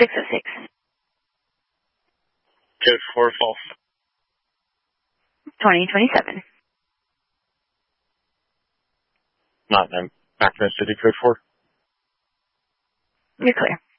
606. Code 4 false. 2027. Not in Macmillan City, code 4. You're clear.